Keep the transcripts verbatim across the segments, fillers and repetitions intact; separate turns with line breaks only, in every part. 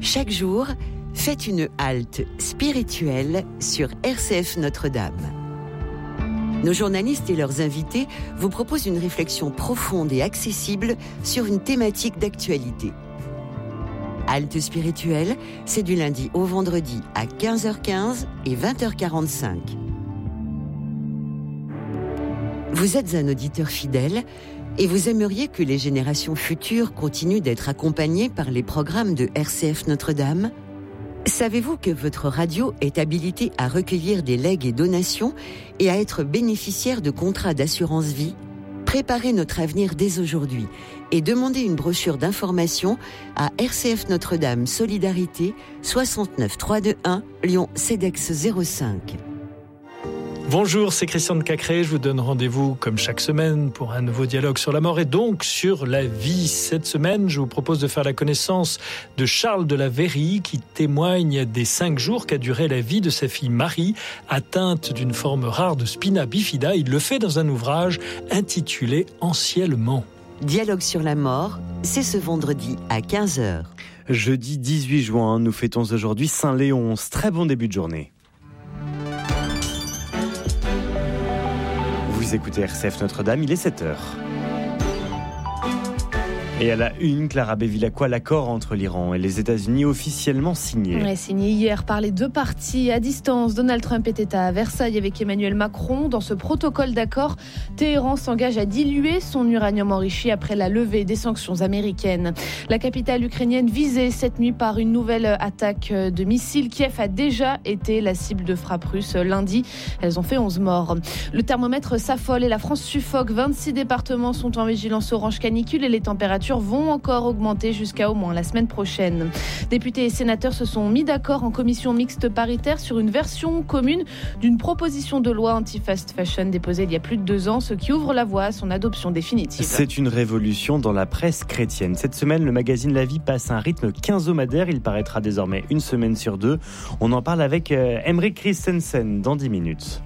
Chaque jour, faites une halte spirituelle sur R C F Notre-Dame. Nos journalistes et leurs invités vous proposent une réflexion profonde et accessible sur une thématique d'actualité. Halte spirituelle, c'est du lundi au vendredi à quinze heures quinze et vingt heures quarante-cinq. Vous êtes un auditeur fidèle et vous aimeriez que les générations futures continuent d'être accompagnées par les programmes de R C F Notre-Dame ? Savez-vous que votre radio est habilitée à recueillir des legs et donations et à être bénéficiaire de contrats d'assurance vie ? Préparez notre avenir dès aujourd'hui et demandez une brochure d'information à R C F Notre-Dame Solidarité soixante-neuf trois cent vingt-et-un Lyon CEDEX zéro cinq.
Bonjour, c'est Christian de Cacré. Je vous donne rendez-vous comme chaque semaine pour un nouveau dialogue sur la mort et donc sur la vie. Cette semaine, je vous propose de faire la connaissance de Charles de la Verrie qui témoigne des cinq jours qu'a duré la vie de sa fille Marie, atteinte d'une forme rare de spina bifida. Il le fait dans un ouvrage intitulé « Anciennement ».
Dialogue sur la mort, c'est ce vendredi à quinze heures.
Jeudi dix-huit juin, nous fêtons aujourd'hui Saint-Léonce. Très bon début de journée. Vous écoutez R C F Notre-Dame, il est sept heures. Et à la une, Clara Bevilacqua, l'accord entre l'Iran et les États-Unis officiellement signé.
Ouais, signé hier par les deux parties à distance. Donald Trump était à Versailles avec Emmanuel Macron. Dans ce protocole d'accord, Téhéran s'engage à diluer son uranium enrichi après la levée des sanctions américaines. La capitale ukrainienne visée cette nuit par une nouvelle attaque de missiles. Kiev a déjà été la cible de frappes russes lundi. Elles ont fait onze morts. Le thermomètre s'affole et la France suffoque. vingt-six départements sont en vigilance orange canicule et les températures vont encore augmenter jusqu'à au moins la semaine prochaine. Députés et sénateurs se sont mis d'accord en commission mixte paritaire sur une version commune d'une proposition de loi anti-fast fashion déposée il y a plus de deux ans, ce qui ouvre la voie à son adoption définitive.
C'est une révolution dans la presse chrétienne. Cette semaine, le magazine La Vie passe à un rythme quinzomadaire. Il paraîtra désormais une semaine sur deux. On en parle avec euh, Emmerich Christensen dans dix minutes.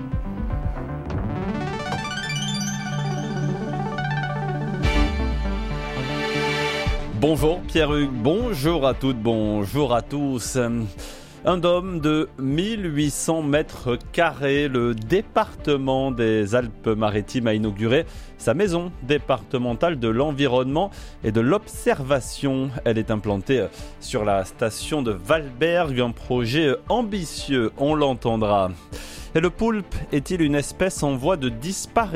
Bonjour Pierre-Hugues, bonjour à toutes, bonjour à tous. Un dôme de mille huit cents mètres carrés, le département des Alpes-Maritimes a inauguré sa maison départementale de l'environnement et de l'observation. Elle est implantée sur la station de Valberg, un projet ambitieux, on l'entendra. Et le poulpe est-il une espèce en voie de disparition ?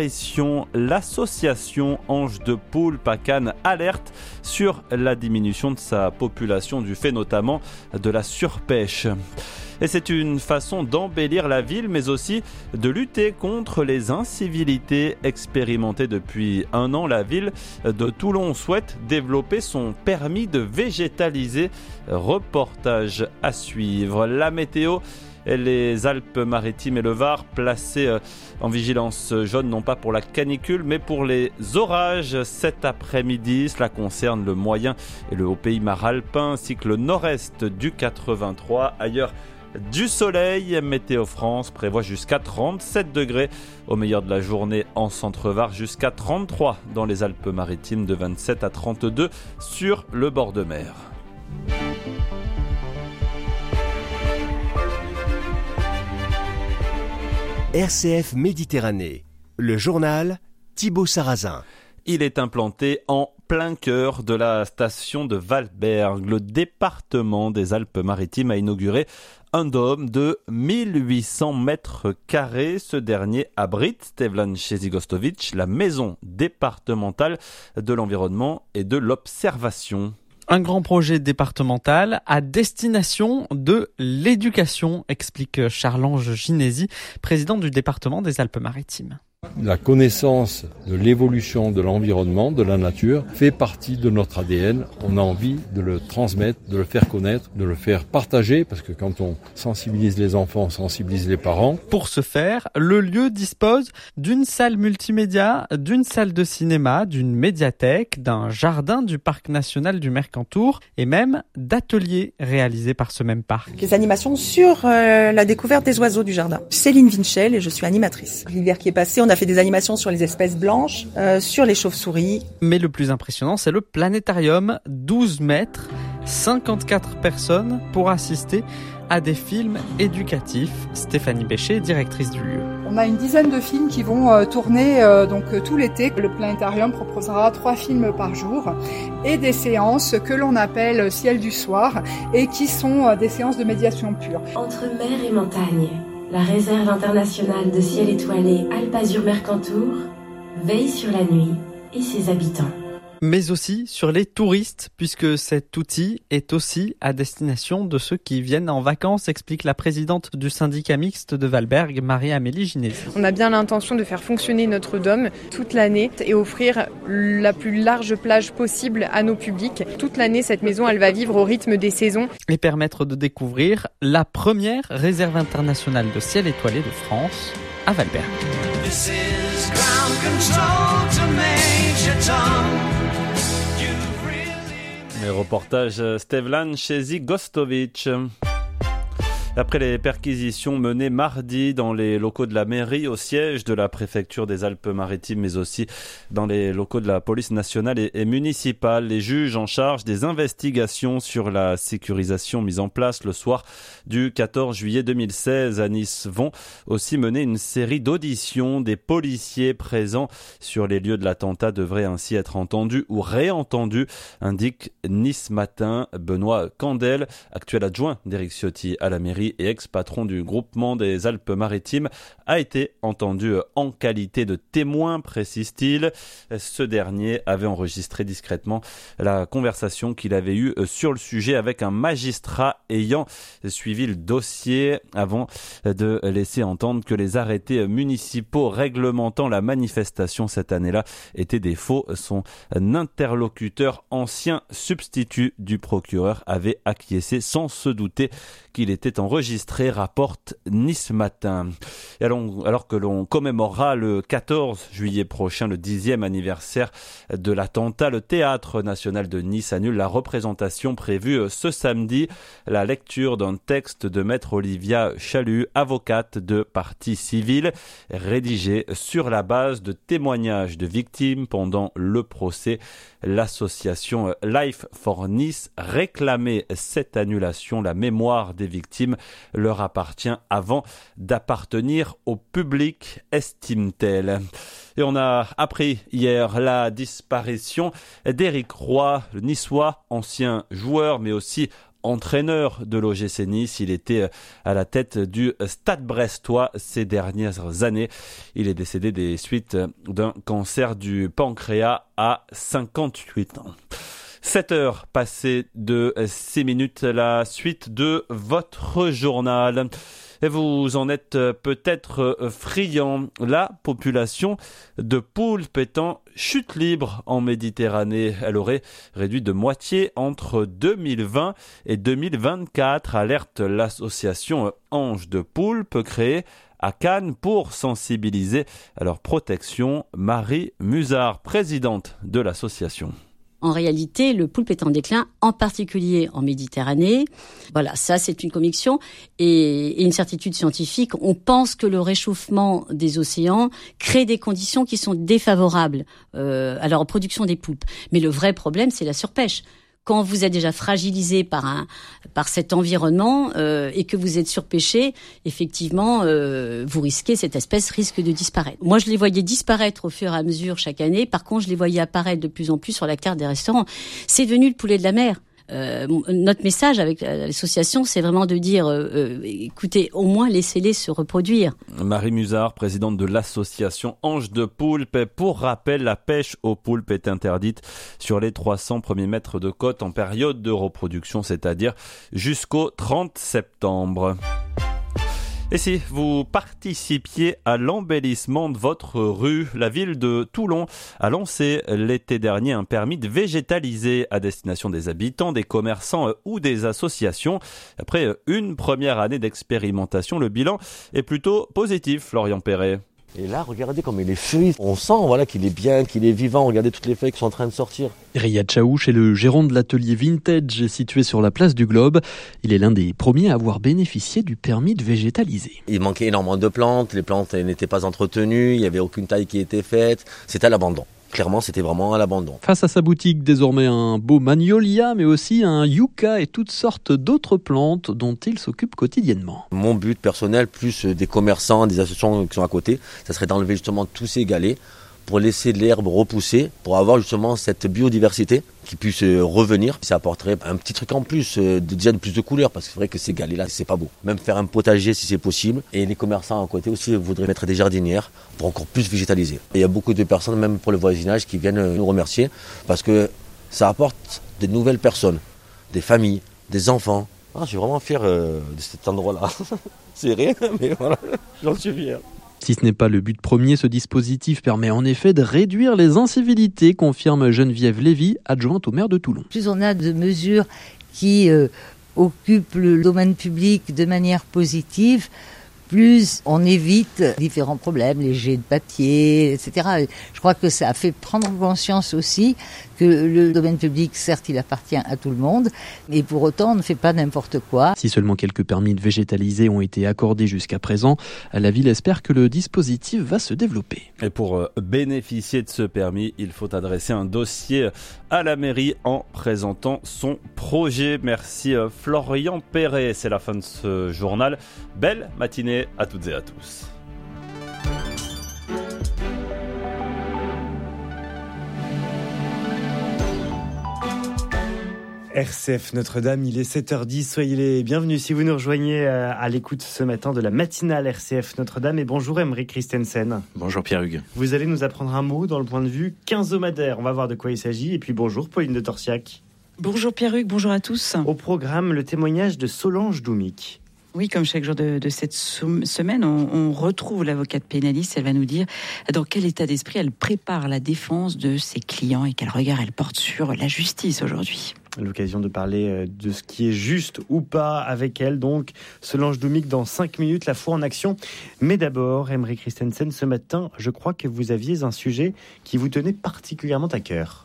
L'association Ange de Poulpe à Cannes alerte sur la diminution de sa population du fait notamment de la surpêche. Et c'est une façon d'embellir la ville, mais aussi de lutter contre les incivilités expérimentées depuis un an. La ville de Toulon souhaite développer son permis de végétaliser. Reportage à suivre. La météo. Et les Alpes-Maritimes et le Var placés en vigilance jaune, non pas pour la canicule, mais pour les orages cet après-midi. Cela concerne le moyen et le haut pays maralpin, ainsi que le nord-est du quatre-vingt-trois. Ailleurs, du soleil. Météo France prévoit jusqu'à trente-sept degrés au meilleur de la journée en centre-Var, jusqu'à trente-trois dans les Alpes-Maritimes, de vingt-sept à trente-deux sur le bord de mer.
R C F Méditerranée, le journal Thibaut Sarrazin.
Il est implanté en plein cœur de la station de Valberg. Le département des Alpes-Maritimes a inauguré un dôme de mille huit cents mètres carrés. Ce dernier abrite, Stevlan Chezigostovic, la maison départementale de l'environnement et de l'observation.
Un grand projet départemental à destination de l'éducation, explique Charles-Ange Ginesi, président du département des Alpes-Maritimes.
La connaissance de l'évolution de l'environnement, de la nature, fait partie de notre A D N. On a envie de le transmettre, de le faire connaître, de le faire partager, parce que quand on sensibilise les enfants, on sensibilise les parents.
Pour ce faire, le lieu dispose d'une salle multimédia, d'une salle de cinéma, d'une médiathèque, d'un jardin du parc national du Mercantour et même d'ateliers réalisés par ce même parc.
Les animations sur euh, la découverte des oiseaux du jardin. Céline Vinchel et je suis animatrice. L'hiver qui est passé, on a fait des animations sur les espèces blanches, euh, sur les chauves-souris.
Mais le plus impressionnant, c'est le planétarium, douze mètres, cinquante-quatre personnes pour assister à des films éducatifs. Stéphanie Bécher, directrice du lieu.
On a une dizaine de films qui vont euh, tourner euh, donc euh, tout l'été. Le planétarium proposera trois films par jour et des séances que l'on appelle ciel du soir et qui sont euh, des séances de médiation pure.
Entre mer et montagne, la réserve internationale de ciel étoilé Alpes Azur Mercantour veille sur la nuit et ses habitants.
Mais aussi sur les touristes, puisque cet outil est aussi à destination de ceux qui viennent en vacances, explique la présidente du syndicat mixte de Valberg, Marie-Amélie Ginesi.
On a bien l'intention de faire fonctionner notre dôme toute l'année et offrir la plus large plage possible à nos publics. Toute l'année, cette maison, elle va vivre au rythme des saisons.
Et permettre de découvrir la première réserve internationale de ciel étoilé de France à Valberg. This is ground control to Major Tom.
Les reportages Stevlan Chezi Gostovic. Après les perquisitions menées mardi dans les locaux de la mairie au siège de la préfecture des Alpes-Maritimes, mais aussi dans les locaux de la police nationale et, et municipale, les juges en charge des investigations sur la sécurisation mise en place le soir du quatorze juillet deux mille seize à Nice vont aussi mener une série d'auditions. Des policiers présents sur les lieux de l'attentat devraient ainsi être entendus ou réentendus, indique Nice Matin. Benoît Candel, actuel adjoint d'Éric Ciotti à la mairie et ex-patron du groupement des Alpes-Maritimes, a été entendu en qualité de témoin, précise-t-il. Ce dernier avait enregistré discrètement la conversation qu'il avait eue sur le sujet avec un magistrat ayant suivi le dossier avant de laisser entendre que les arrêtés municipaux réglementant la manifestation cette année-là étaient des faux. Son interlocuteur, ancien substitut du procureur, avait acquiescé sans se douter qu'il était enregistré, rapporte Nice Matin. Et alors, alors que l'on commémorera le quatorze juillet prochain le dixième anniversaire de l'attentat, le Théâtre national de Nice annule la représentation prévue ce samedi. La lecture d'un texte de maître Olivia Chalut, avocate de partie civile, rédigé sur la base de témoignages de victimes pendant le procès. L'association Life for Nice réclamait cette annulation. La mémoire des victimes leur appartient avant d'appartenir au public, estime-t-elle. Et on a appris hier la disparition d'Éric Roy, le niçois, ancien joueur mais aussi entraîneur de l'O G C Nice. Il était à la tête du Stade brestois ces dernières années. Il est décédé des suites d'un cancer du pancréas à cinquante-huit ans. sept heures passées de six minutes, la suite de votre journal. Et vous en êtes peut-être friand. La population de poulpes est en chute libre en Méditerranée. Elle aurait réduit de moitié entre deux mille vingt et deux mille vingt-quatre, alerte l'association Ange de Poulpe, créée à Cannes pour sensibiliser à leur protection. Marie Musard, présidente de l'association.
En réalité, le poulpe est en déclin, en particulier en Méditerranée. Voilà, ça c'est une conviction et, et une certitude scientifique. On pense que le réchauffement des océans crée des conditions qui sont défavorables euh, à la reproduction des poulpes. Mais le vrai problème, c'est la surpêche. Quand vous êtes déjà fragilisé par un par cet environnement euh, et que vous êtes surpêché, effectivement, euh, vous risquez, cette espèce risque de disparaître. Moi, je les voyais disparaître au fur et à mesure chaque année. Par contre, je les voyais apparaître de plus en plus sur la carte des restaurants. C'est devenu le poulet de la mer. Euh, notre message avec l'association, c'est vraiment de dire, euh, euh, écoutez, au moins laissez-les se reproduire.
Marie Musard, présidente de l'association Ange de Poulpe. Pour rappel, la pêche au poulpe est interdite sur les trois cents premiers mètres de côte en période de reproduction, c'est-à-dire jusqu'au trente septembre. Et si vous participiez à l'embellissement de votre rue, la ville de Toulon a lancé l'été dernier un permis de végétaliser à destination des habitants, des commerçants ou des associations. Après une première année d'expérimentation, le bilan est plutôt positif, Florian Perret.
Et là, regardez comme il est fluide. On sent voilà, qu'il est bien, qu'il est vivant. Regardez toutes les feuilles qui sont en train de sortir.
Riyad Chaouch est le gérant de l'atelier Vintage situé sur la place du Globe. Il est l'un des premiers à avoir bénéficié du permis de végétaliser.
Il manquait énormément de plantes. Les plantes n'étaient pas entretenues. Il n'y avait aucune taille qui était faite. C'était à l'abandon. clairement, c'était vraiment à l'abandon.
Face à sa boutique, désormais un beau magnolia, mais aussi un yucca et toutes sortes d'autres plantes dont il s'occupe quotidiennement.
Mon but personnel, plus des commerçants, des associations qui sont à côté, ça serait d'enlever justement tous ces galets pour laisser de l'herbe repousser, pour avoir justement cette biodiversité qui puisse revenir. Ça apporterait un petit truc en plus, déjà de plus de couleurs, parce que c'est vrai que ces galets-là, c'est pas beau. Même faire un potager si c'est possible. Et les commerçants à côté aussi voudraient mettre des jardinières pour encore plus végétaliser. Et il y a beaucoup de personnes, même pour le voisinage, qui viennent nous remercier, parce que ça apporte de nouvelles personnes, des familles, des enfants. Ah, je suis vraiment fier euh, de cet endroit-là. C'est rien, mais voilà, j'en suis fier.
Si ce n'est pas le but premier, ce dispositif permet en effet de réduire les incivilités, confirme Geneviève Lévy, adjointe au maire de Toulon.
Plus on a de mesures qui euh, occupent le domaine public de manière positive, plus on évite différents problèmes, les jets de papier, et cetera. Je crois que ça a fait prendre conscience aussi que le domaine public, certes, il appartient à tout le monde, mais pour autant, on ne fait pas n'importe quoi.
Si seulement quelques permis de végétaliser ont été accordés jusqu'à présent, la ville espère que le dispositif va se développer.
Et pour bénéficier de ce permis, il faut adresser un dossier à la mairie en présentant son projet. Merci Florian Perret. C'est la fin de ce journal. Belle matinée à toutes et à tous.
R C F Notre-Dame, il est sept heures dix, soyez les bienvenus si vous nous rejoignez à l'écoute ce matin de la matinale R C F Notre-Dame. Et bonjour Aymeric Christensen.
Bonjour Pierre-Hugues.
Vous allez nous apprendre un mot dans le point de vue quinzomadaire, on va voir de quoi il s'agit. Et puis bonjour Pauline de Torsiac.
Bonjour Pierre-Hugues, bonjour à tous.
Au programme, le témoignage de Solange Doumic.
Oui, comme chaque jour de, de cette semaine, on, on retrouve l'avocate pénaliste. Elle va nous dire dans quel état d'esprit elle prépare la défense de ses clients et quel regard elle porte sur la justice aujourd'hui.
L'occasion de parler de ce qui est juste ou pas avec elle, donc Solange Doumic dans cinq minutes, la foi en action. Mais d'abord, Aymeric Christensen, ce matin, je crois que vous aviez un sujet qui vous tenait particulièrement à cœur.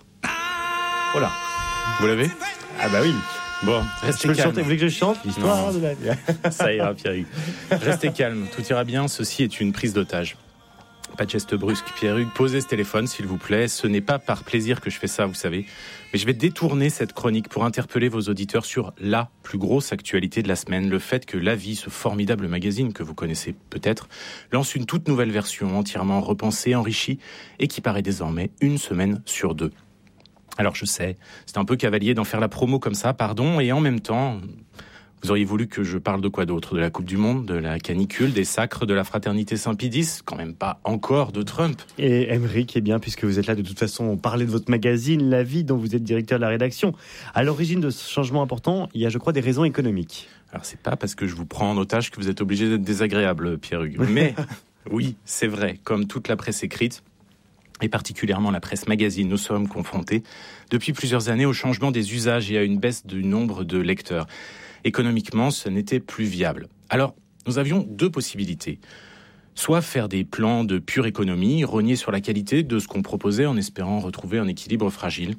Voilà. Vous l'avez ?
Ah bah oui.
Bon, restez calme.
Chanter, vous voulez que je chante l'histoire de la vie ?
Ça ira, Pierre-Hugues. Restez calme, tout ira bien. Ceci est une prise d'otage. Pas de geste brusque, Pierre-Hugues. Posez ce téléphone, s'il vous plaît. Ce n'est pas par plaisir que je fais ça, vous savez. Mais je vais détourner cette chronique pour interpeller vos auditeurs sur la plus grosse actualité de la semaine. Le fait que La Vie, ce formidable magazine que vous connaissez peut-être, lance une toute nouvelle version entièrement repensée, enrichie et qui paraît désormais une semaine sur deux. Alors je sais, c'est un peu cavalier d'en faire la promo comme ça, pardon, et en même temps, vous auriez voulu que je parle de quoi d'autre ? De la Coupe du Monde, de la canicule, des sacres de la fraternité Saint-Pédis, quand même pas encore de Trump.
Et Aymeric, eh bien, puisque vous êtes là de toute façon, on parlait de votre magazine La Vie, dont vous êtes directeur de la rédaction. À l'origine de ce changement important, il y a, je crois, des raisons économiques.
Alors c'est pas parce que je vous prends en otage que vous êtes obligé d'être désagréable, Pierre-Hugues. Mais oui, c'est vrai, comme toute la presse écrite, et particulièrement la presse magazine, nous sommes confrontés depuis plusieurs années au changement des usages et à une baisse du nombre de lecteurs. Économiquement, ce n'était plus viable. Alors, nous avions deux possibilités. Soit faire des plans de pure économie, rogner sur la qualité de ce qu'on proposait en espérant retrouver un équilibre fragile.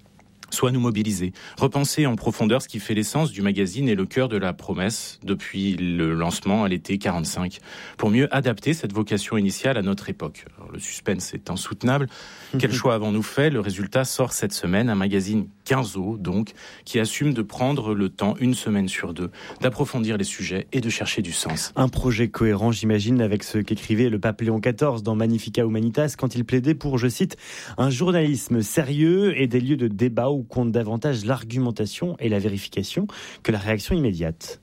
Soit nous mobiliser, repenser en profondeur ce qui fait l'essence du magazine et le cœur de la promesse depuis le lancement à l'été quarante-cinq, pour mieux adapter cette vocation initiale à notre époque. Alors, le suspense est insoutenable. Quel choix avons-nous fait ? Le résultat sort cette semaine, un magazine quinzo donc, qui assume de prendre le temps, une semaine sur deux, d'approfondir les sujets et de chercher du sens.
Un projet cohérent, j'imagine, avec ce qu'écrivait le pape Léon quatorze dans Magnificat Humanitas, quand il plaidait pour, je cite, un journalisme sérieux et des lieux de débat où compte davantage l'argumentation et la vérification que la réaction immédiate.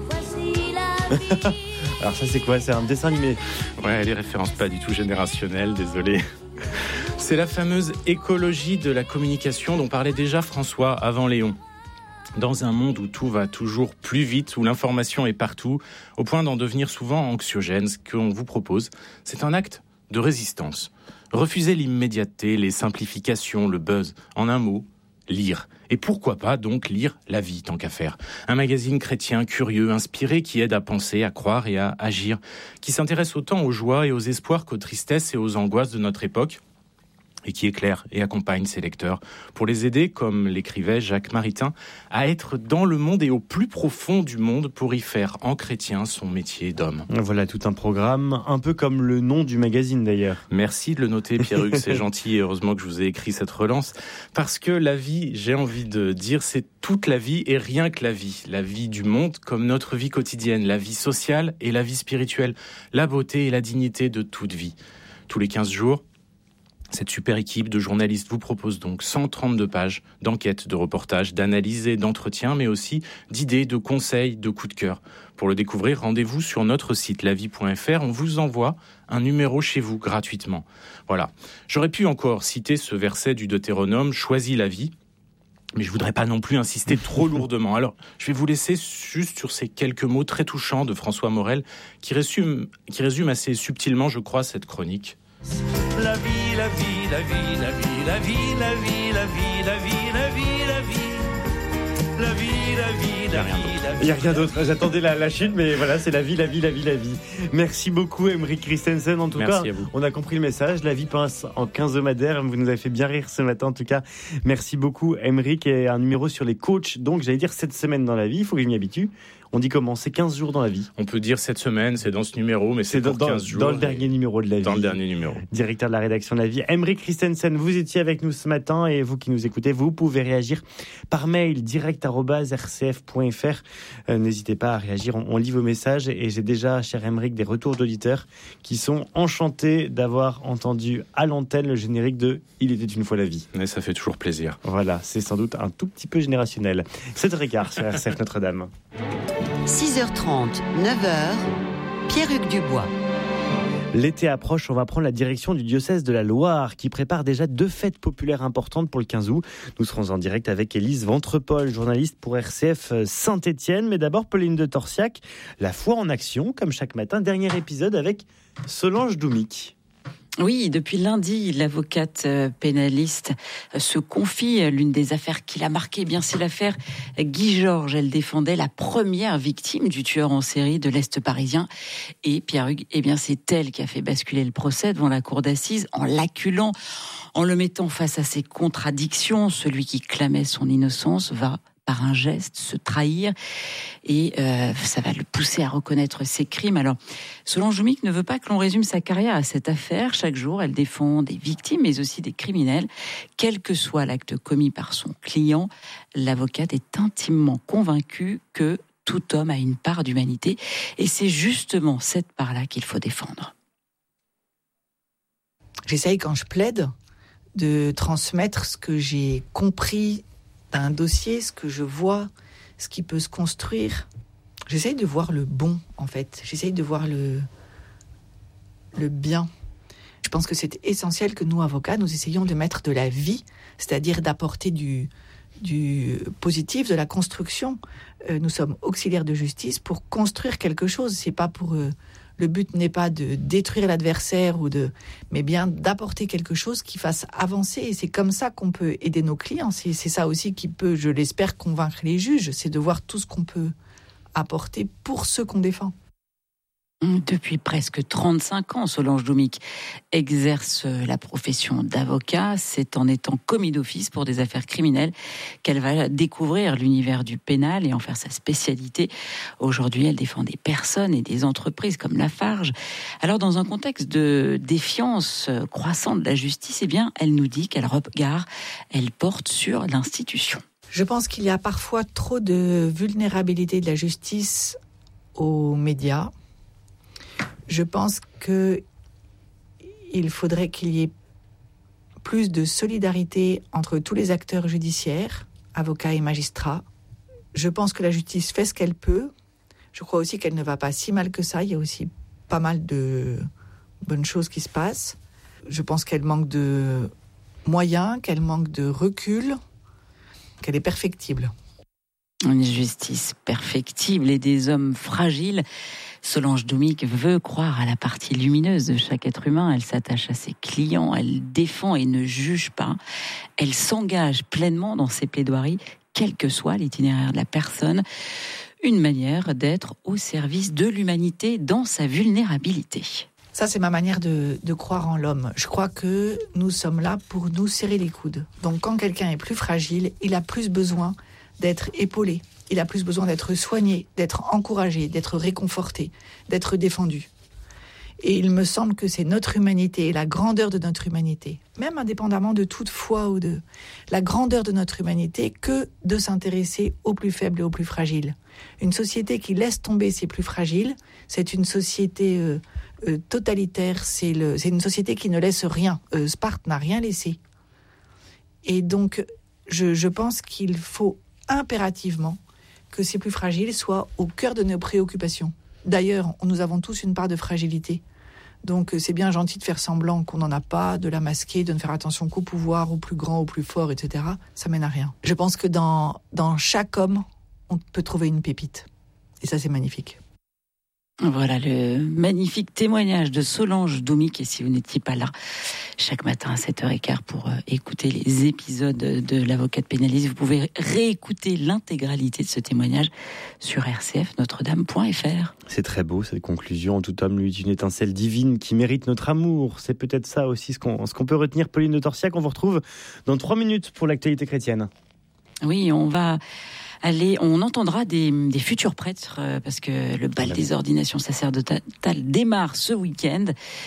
Alors ça c'est quoi ? C'est un dessin animé ?
Ouais, les références pas du tout générationnelles, désolé. C'est la fameuse écologie de la communication dont parlait déjà François avant Léon. Dans un monde où tout va toujours plus vite, où l'information est partout, au point d'en devenir souvent anxiogène, ce qu'on vous propose, c'est un acte de résistance. Refuser l'immédiateté, les simplifications, le buzz. En un mot, lire. Et pourquoi pas donc lire La Vie, tant qu'à faire. Un magazine chrétien curieux, inspiré, qui aide à penser, à croire et à agir, qui s'intéresse autant aux joies et aux espoirs qu'aux tristesses et aux angoisses de notre époque, et qui éclaire et accompagne ses lecteurs pour les aider, comme l'écrivait Jacques Maritain, à être dans le monde et au plus profond du monde pour y faire en chrétien son métier d'homme.
Voilà tout un programme, un peu comme le nom du magazine d'ailleurs.
Merci de le noter, Pierre-Hugues, c'est gentil et heureusement que je vous ai écrit cette relance, parce que la vie, j'ai envie de dire, c'est toute la vie et rien que la vie. La vie du monde comme notre vie quotidienne, la vie sociale et la vie spirituelle, la beauté et la dignité de toute vie. Tous les quinze jours, cette super équipe de journalistes vous propose donc cent trente-deux pages d'enquêtes, de reportages, d'analyses et d'entretiens, mais aussi d'idées, de conseils, de coups de cœur. Pour le découvrir, rendez-vous sur notre site la vie point f r. On vous envoie un numéro chez vous gratuitement. Voilà. J'aurais pu encore citer ce verset du Deutéronome « Choisis la vie », mais je voudrais pas non plus insister trop lourdement. Alors, je vais vous laisser juste sur ces quelques mots très touchants de François Morel, qui résume, qui résume assez subtilement, je crois, cette chronique.
La vie, la vie, la vie, la vie, la vie, la vie, la vie, la vie, la vie, la vie, la vie, la vie, la vie, la vie.
Il n'y a rien d'autre. J'attendais la, la chute, mais voilà, c'est la vie, la vie, la vie, la vie. Merci beaucoup, Aymeric Christensen. En tout
Merci
cas,
à vous.
On a compris le message. La vie passe en quinzomadaire. Vous nous avez fait bien rire ce matin. En tout cas, merci beaucoup, Aymeric. Et un numéro sur les coachs. Donc, j'allais dire cette semaine dans la vie. Il faut que je m'y habitue. On dit comment ? C'est quinze jours dans la vie.
On peut dire cette semaine, c'est dans ce numéro, mais c'est, c'est pour
dans,
quinze jours.
Dans le dernier numéro de la vie.
Dans le dernier numéro.
Directeur de la rédaction de la vie, Aymeric Christensen, vous étiez avec nous ce matin et vous qui nous écoutez, vous pouvez réagir par mail direct arobase r c f point f r. Euh, n'hésitez pas à réagir, on, on lit vos messages et j'ai déjà, cher Aymeric, des retours d'auditeurs qui sont enchantés d'avoir entendu à l'antenne le générique de Il était une fois la vie.
Mais ça fait toujours plaisir.
Voilà, c'est sans doute un tout petit peu générationnel. sept heures quinze sur R C F Notre-Dame.
six heures trente, neuf heures, Pierre-Hugues Dubois.
L'été approche, on va prendre la direction du diocèse de la Loire qui prépare déjà deux fêtes populaires importantes pour le quinze août. Nous serons en direct avec Élise Ventrepol, journaliste pour R C F Saint-Étienne. Mais d'abord, Pauline de Torsiac, la foi en action, comme chaque matin. Dernier épisode avec Solange Doumic.
Oui, depuis lundi, l'avocate pénaliste se confie. L'une des affaires qui l'a marquée, eh bien, c'est l'affaire Guy Georges. Elle défendait la première victime du tueur en série de l'Est parisien. Et Pierre-Hugues, eh bien, c'est elle qui a fait basculer le procès devant la cour d'assises en l'acculant, en le mettant face à ses contradictions. Celui qui clamait son innocence va, par un geste, se trahir et euh, ça va le pousser à reconnaître ses crimes. Alors, Solange Doumic ne veut pas que l'on résume sa carrière à cette affaire. Chaque jour, elle défend des victimes, mais aussi des criminels. Quel que soit l'acte commis par son client, l'avocate est intimement convaincue que tout homme a une part d'humanité et c'est justement cette part-là qu'il faut défendre.
J'essaye, quand je plaide, de transmettre ce que j'ai compris d'un dossier, ce que je vois, ce qui peut se construire. J'essaye de voir le bon, en fait. J'essaye de voir le, le bien. Je pense que c'est essentiel que nous, avocats, nous essayions de mettre de la vie, c'est-à-dire d'apporter du, du positif, de la construction. Euh, nous sommes auxiliaires de justice pour construire quelque chose. C'est pas pour... Euh, le but n'est pas de détruire l'adversaire, ou de, mais bien d'apporter quelque chose qui fasse avancer. Et c'est comme ça qu'on peut aider nos clients. C'est, c'est ça aussi qui peut, je l'espère, convaincre les juges. C'est de voir tout ce qu'on peut apporter pour ceux qu'on défend.
Depuis presque trente-cinq ans, Solange Doumic exerce la profession d'avocat. C'est en étant commis d'office pour des affaires criminelles qu'elle va découvrir l'univers du pénal et en faire sa spécialité. Aujourd'hui, elle défend des personnes et des entreprises comme Lafarge. Alors, dans un contexte de défiance croissante de la justice, eh bien, elle nous dit quel regard elle porte sur l'institution.
Je pense qu'il y a parfois trop de vulnérabilité de la justice aux médias. Je pense qu'il faudrait qu'il y ait plus de solidarité entre tous les acteurs judiciaires, avocats et magistrats. Je pense que la justice fait ce qu'elle peut. Je crois aussi qu'elle ne va pas si mal que ça. Il y a aussi pas mal de bonnes choses qui se passent. Je pense qu'elle manque de moyens, qu'elle manque de recul, qu'elle est perfectible.
Une justice perfectible et des hommes fragiles. Solange Doumic veut croire à la partie lumineuse de chaque être humain. Elle s'attache à ses clients, elle défend et ne juge pas. Elle s'engage pleinement dans ses plaidoiries, quel que soit l'itinéraire de la personne. Une manière d'être au service de l'humanité dans sa vulnérabilité.
Ça, c'est ma manière de, de croire en l'homme. Je crois que nous sommes là pour nous serrer les coudes. Donc quand quelqu'un est plus fragile, il a plus besoin d'être épaulé. Il a plus besoin d'être soigné, d'être encouragé, d'être réconforté, d'être défendu. Et il me semble que c'est notre humanité et la grandeur de notre humanité, même indépendamment de toute foi ou de la grandeur de notre humanité, que de s'intéresser aux plus faibles et aux plus fragiles. Une société qui laisse tomber ses plus fragiles, c'est une société euh, euh, totalitaire, c'est, le, c'est une société qui ne laisse rien. Euh, Sparte n'a rien laissé. Et donc, je, je pense qu'il faut impérativement que ces plus fragiles soient au cœur de nos préoccupations. D'ailleurs, nous avons tous une part de fragilité. Donc c'est bien gentil de faire semblant qu'on n'en a pas, de la masquer, de ne faire attention qu'au pouvoir, au plus grand, au plus fort, et cetera. Ça mène à rien. Je pense que dans, dans chaque homme, on peut trouver une pépite. Et ça, c'est magnifique.
Voilà le magnifique témoignage de Solange Doumic. Et si vous n'étiez pas là chaque matin à sept heures quinze pour euh, écouter les épisodes de l'avocate pénaliste, vous pouvez réécouter l'intégralité de ce témoignage sur r c f notre dame point f r.
C'est très beau cette conclusion. En tout homme, lui, est une étincelle divine qui mérite notre amour. C'est peut-être ça aussi ce qu'on, ce qu'on peut retenir. Pauline de Torsiac, on vous retrouve dans trois minutes pour l'actualité chrétienne.
Oui, on va... Allez, on entendra des, des futurs prêtres euh, parce que le bal des ordinations sacerdotales démarre ce week-end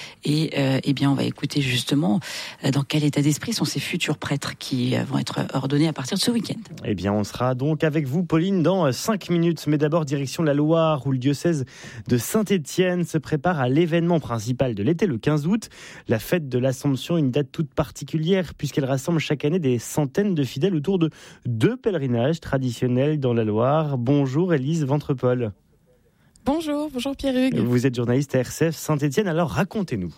et euh, eh bien on va écouter justement euh, dans quel état d'esprit sont ces futurs prêtres qui euh, vont être ordonnés à partir de ce week-end.
Eh bien on sera donc avec vous Pauline dans cinq minutes, mais d'abord direction la Loire où le diocèse de Saint-Étienne se prépare à l'événement principal de l'été le quinze août, la fête de l'Assomption, une date toute particulière puisqu'elle rassemble chaque année des centaines de fidèles autour de deux pèlerinages traditionnels dans la Loire. Bonjour Élise Ventrepol.
Bonjour, bonjour Pierre-Hugues.
Vous êtes journaliste à R C F Saint-Étienne, alors racontez-nous.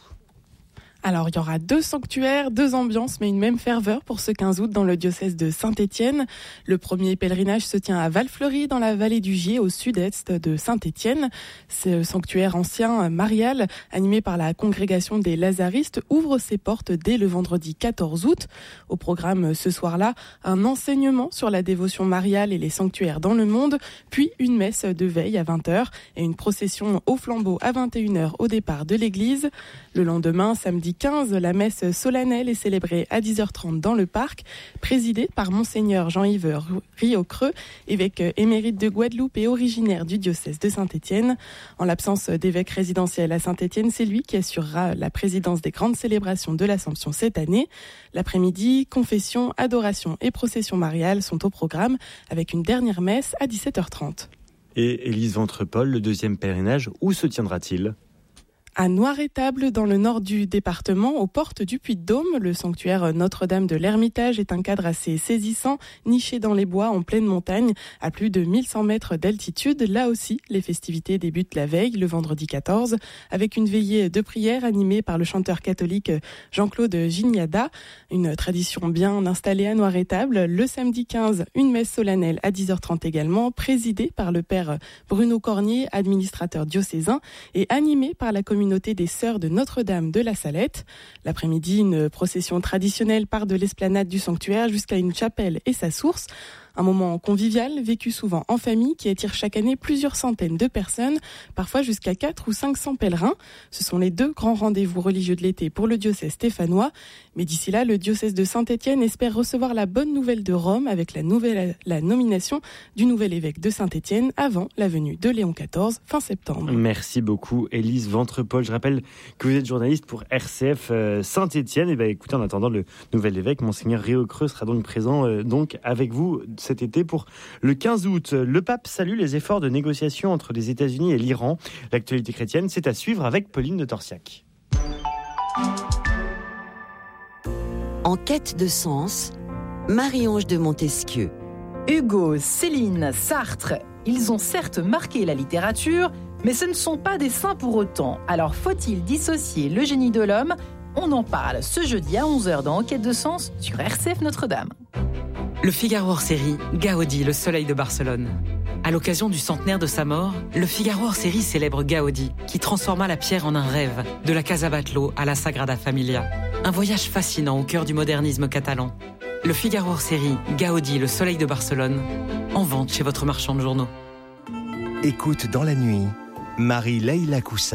Alors, il y aura deux sanctuaires, deux ambiances, mais une même ferveur pour ce quinze août dans le diocèse de Saint-Étienne. Le premier pèlerinage se tient à Val-Fleury, dans la vallée du Gier, au sud-est de Saint-Étienne. Ce sanctuaire ancien marial, animé par la congrégation des Lazaristes, ouvre ses portes dès le vendredi quatorze août. Au programme ce soir-là, un enseignement sur la dévotion mariale et les sanctuaires dans le monde, puis une messe de veille à vingt heures et une procession au flambeau à vingt et une heures au départ de l'église. Le lendemain, samedi quinze, la messe solennelle est célébrée à dix heures trente dans le parc, présidée par Monseigneur Jean-Yves Riocreux, évêque émérite de Guadeloupe et originaire du diocèse de Saint-Étienne. En l'absence d'évêque résidentiel à Saint-Étienne, c'est lui qui assurera la présidence des grandes célébrations de l'Assomption cette année. L'après-midi, confession, adoration et procession mariale sont au programme, avec une dernière messe à dix-sept heures trente.
Et Élise Ventrepol, le deuxième pèlerinage, où se tiendra-t-il ?
À Noirétable, dans le nord du département, aux portes du Puy-de-Dôme, le sanctuaire Notre-Dame de l'Ermitage est un cadre assez saisissant, niché dans les bois en pleine montagne, à plus de mille cent mètres d'altitude. Là aussi, les festivités débutent la veille, le vendredi quatorze, avec une veillée de prière animée par le chanteur catholique Jean-Claude Gignada. Une tradition bien installée à Noirétable. Le samedi quinze, une messe solennelle à dix heures trente également, présidée par le père Bruno Cornier, administrateur diocésain, et animée par la communauté communauté des Sœurs de Notre-Dame de la Salette. L'après-midi, une procession traditionnelle part de l'esplanade du sanctuaire jusqu'à une chapelle et sa source. Un moment convivial, vécu souvent en famille, qui attire chaque année plusieurs centaines de personnes, parfois jusqu'à quatre ou cinq cents pèlerins. Ce sont les deux grands rendez-vous religieux de l'été pour le diocèse stéphanois. Mais d'ici là, le diocèse de Saint-Étienne espère recevoir la bonne nouvelle de Rome avec la, nouvelle, la nomination du nouvel évêque de Saint-Étienne avant la venue de Léon quatorze fin septembre.
Merci beaucoup Élise Ventrepol. Je rappelle que vous êtes journaliste pour R C F euh, Saint-Étienne. Et bien écoutez, en attendant le nouvel évêque, Monseigneur Riocreux sera donc présent euh, donc avec vous cet été pour le quinze août. Le pape salue les efforts de négociation entre les États-Unis et l'Iran. L'actualité chrétienne, c'est à suivre avec Pauline de Torsiac.
En quête de sens, Marie-Ange de Montesquieu.
Hugo, Céline, Sartre, ils ont certes marqué la littérature, mais ce ne sont pas des saints pour autant. Alors faut-il dissocier le génie de l'homme ? On en parle ce jeudi à onze heures dans En quête de sens sur R C F Notre-Dame.
Le Figaro hors-série, Gaudi, le soleil de Barcelone. À l'occasion du centenaire de sa mort, le Figaro hors-série célèbre Gaudi, qui transforma la pierre en un rêve, de la Casa Batlló à la Sagrada Familia. Un voyage fascinant au cœur du modernisme catalan. Le Figaro hors-série, Gaudi, le soleil de Barcelone, en vente chez votre marchand de journaux.
Écoute dans la nuit, Marie-Leila Coussa.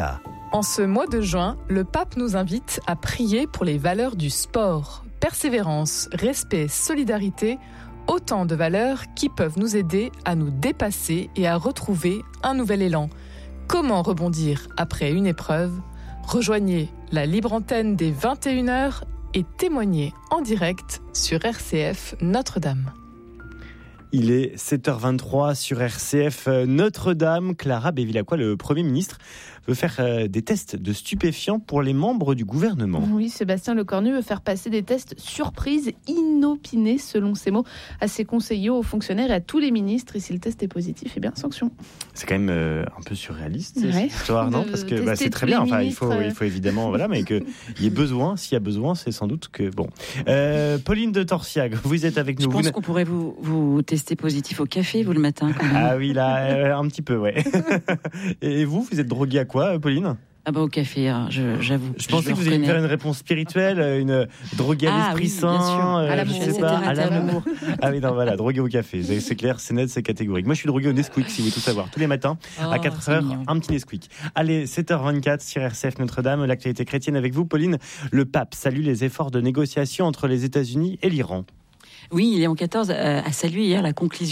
En ce mois de juin, le pape nous invite à prier pour les valeurs du sport. Persévérance, respect, solidarité, autant de valeurs qui peuvent nous aider à nous dépasser et à retrouver un nouvel élan. Comment rebondir après une épreuve ? Rejoignez la libre antenne des vingt et une heures et témoignez en direct sur R C F Notre-Dame.
Il est sept heures vingt-trois sur R C F Notre-Dame. Clara Bévilacqua, le Premier ministre, veut faire des tests de stupéfiants pour les membres du gouvernement.
Oui, Sébastien Lecornu veut faire passer des tests surprises, inopinés, selon ses mots, à ses conseillers, aux fonctionnaires et à tous les ministres. Et si le test est positif, eh bien, sanction.
C'est quand même euh, un peu surréaliste,
ouais.
cette histoire, non ? Parce que bah, c'est très bien. Enfin, il faut, il faut évidemment, voilà, mais qu'il y ait besoin. S'il y a besoin, c'est sans doute que bon. Euh, Pauline de Torsiac, vous êtes avec nous.
Je pense
vous
qu'on pourrait vous, vous tester positif au café, vous, le matin. Quand même.
Ah oui, là, euh, un petit peu, ouais. Et vous, vous êtes droguée à quoi, Pauline ?
Ah bah au café, hein, je, j'avoue.
Je pensais je que vous alliez faire une réponse spirituelle, une droguée à
ah,
l'esprit
oui,
saint,
euh, à
je sais pas, à l'amour. Ah oui, non, voilà, droguée au café, c'est, c'est clair, c'est net, c'est catégorique. Moi, je suis drogué au Nesquik, si vous voulez tout savoir. Tous les matins, oh, à quatre heures, un petit Nesquik. Allez, sept heures vingt-quatre sur R C F Notre-Dame, l'actualité chrétienne avec vous, Pauline. Le pape salue les efforts de négociation entre les États-Unis et l'Iran.
Oui, Léon quatorze a salué hier la conclusion